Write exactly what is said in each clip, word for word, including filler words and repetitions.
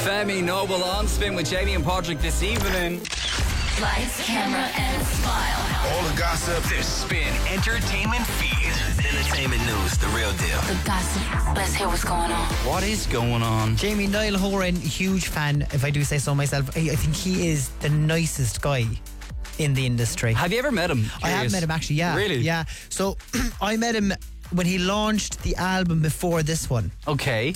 Femi Noble on Spin with Jamie and Patrick this evening. Lights, camera, and smile. All the gossip. There's Spin Entertainment Feed. Entertainment news, the real deal. The gossip. Let's hear what's going on. What is going on? Jamie, Niall Horan, huge fan, if I do say so myself. I, I think he is the nicest guy in the industry. Have you ever met him? I have Curious. met him actually, yeah. Really? Yeah. So I met him when he launched the album before this one. Okay.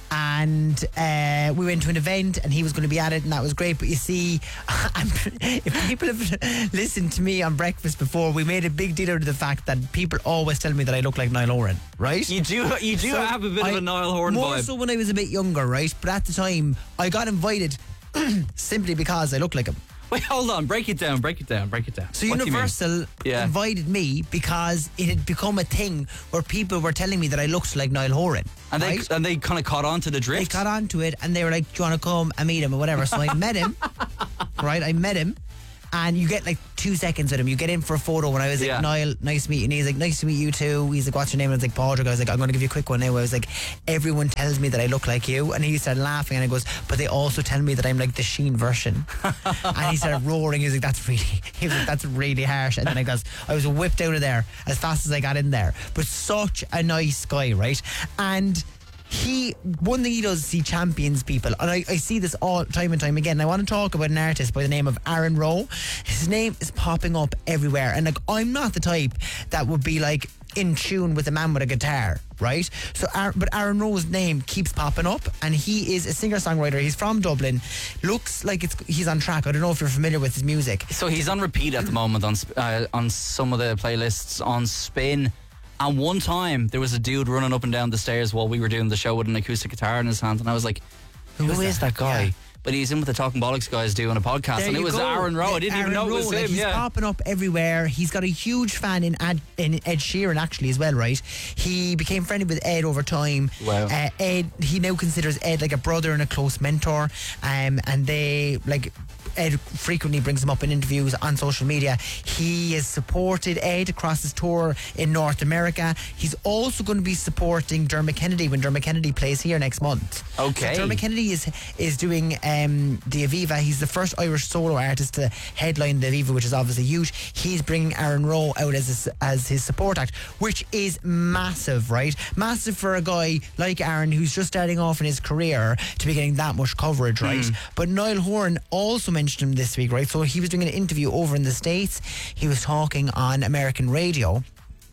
And uh, we went to an event and he was going to be at it and that was great. But you see, I'm, if people have listened to me on Breakfast before, we made a big deal out of the fact that people always tell me that I look like Niall Horan, right? You do you do So have a bit I- of a Niall Horan more vibe. so when I was a bit younger, right? But at the time, I got invited simply because I look like him. Wait, hold on. Break it down. Break it down. Break it down. So What do you mean? Universal Yeah. invited me because it had become a thing where people were telling me that I looked like Niall Horan. And they right? and they kind of caught on to the They drift. got onto it and they were like, do you want to come and meet him or whatever? So I met him, right? I met him. And you get like two seconds with him. You get in for a photo. And I was like, Yeah. Niall, nice meeting you. He's like, nice to meet you too. He's like, what's your name? And I was like, Patrick. I was like, I'm going to give you a quick one now. I was like, everyone tells me that I look like you. And he started laughing and he goes, but they also tell me that I'm like the Sheen version. And he started roaring. He was like, that's really, he was like, that's really harsh. And then I goes, I was whipped out of there as fast as I got in there. But such a nice guy, right? And he, one thing he does is he champions people, and I, I see this all time and time again. And I want to talk about an artist by the name of Aaron Rowe. His name is popping up everywhere, and like I'm not the type that would be like in tune with a man with a guitar, right? So, Aaron, but Aaron Rowe's name keeps popping up, and he is a singer-songwriter. He's from Dublin. Looks like it's he's on track. I don't know if you're familiar with his music. So he's on repeat at the moment on sp- uh, on some of the playlists on Spin. And one time there was a dude running up and down the stairs while we were doing the show with an acoustic guitar in his hand, and I was like, "Who was is that? that guy?" Yeah. But he's in with the Talking Bollocks guys doing a podcast, There and it you was go. Aaron Rowe. I didn't Aaron even know it was Rowe, him. like, he's yeah. popping up everywhere. He's got a huge fan in, Ad, in Ed Sheeran actually as well, right? He became friendly with Ed over time. Wow. Uh, Ed, he now considers Ed like a brother and a close mentor. Um, and they like. Ed frequently brings him up in interviews on social media. He has supported Ed across his tour in North America. He's also going to be supporting Dermot Kennedy when Dermot Kennedy plays here next month. Okay. So Dermot Kennedy is is doing um, the Aviva. He's the first Irish solo artist to headline the Aviva, which is obviously huge. He's bringing Aaron Rowe out as his, as his support act, which is massive, right? Massive for a guy like Aaron who's just starting off in his career to be getting that much coverage, right? But Niall Horan also mentioned him this week, right? So he was doing an interview over in the States. He was talking on American radio,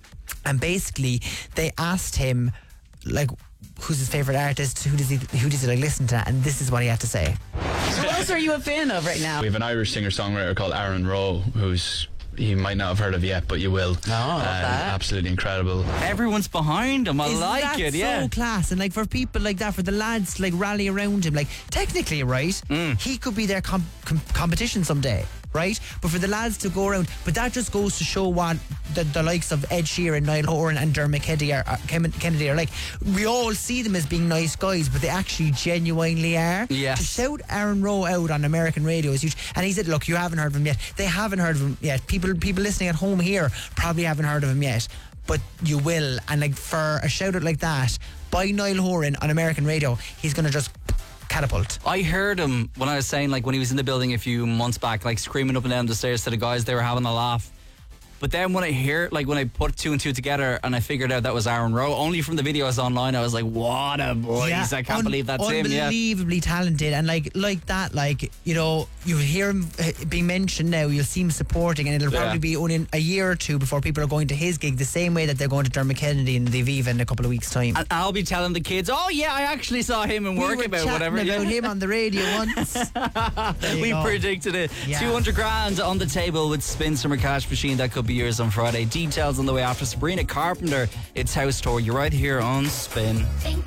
and basically they asked him like who's his favorite artist, who does he who does he like listen to, and this is what he had to say. Who else are you a fan of right now? We have an Irish singer-songwriter called Aaron Rowe, who's you might not have heard of yet, but you will. Oh, I love Um, that. Absolutely incredible. Everyone's behind him. I Isn't like that it. so Yeah. class? And like for people like that, for the lads to like rally around him, like technically, right? He could be their com- com- competition someday, right? But for the lads to go around, but that just goes to show what the, the likes of Ed Sheeran, Niall Horan, and Dermot Kennedy are, are, Kennedy are like. We all see them as being nice guys, but they actually genuinely are. Yes. To shout Aaron Rowe out on American radio is huge. And he said, "Look, you haven't heard of him yet. They haven't heard of him yet. People, people listening at home here probably haven't heard of him yet." But you will, and like for a shout out like that by Niall Horan on American radio, he's gonna just catapult. I heard him when I was saying, like, when he was in the building a few months back, like screaming up and down the stairs to the guys. They were having a laugh. But then when I hear, like, when I put two and two together and I figured out that was Aaron Rowe, only from the videos online, I was like, what a voice. I can't un- believe that's him. Yeah. Unbelievably talented, and like like that, like, you know, you hear him uh, being mentioned now, you'll see him supporting, and it'll Yeah. probably be only a year or two before people are going to his gig, the same way that they're going to Dermot Kennedy in the Aviva in a couple of weeks' time. And I'll be telling the kids, oh, yeah, I actually saw him in we work were about chatting whatever. about yeah. him on the radio once. There you We go. predicted it. Yeah. two hundred grand on the table with Spin Summer Cash Machine. That could be yours on Friday. Details on the way after. Sabrina Carpenter, it's House Tour. You're right here on Spin. Think